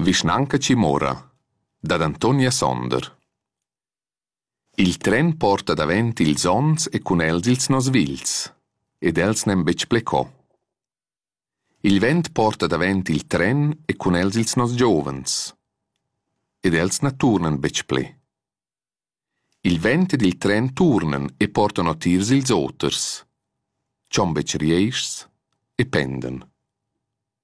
Visnanca Cimora, da Antonia Sonder. Il tren porta davent ils ons e cun els ils nos vils, ed els nem bec plecò. Il vent porta davent il tren e cun els ils nos giovens, ed els na turnan bec ple. Il vent ed il tren turnan e portano tirs ils oters, cion bec rieischs e penden.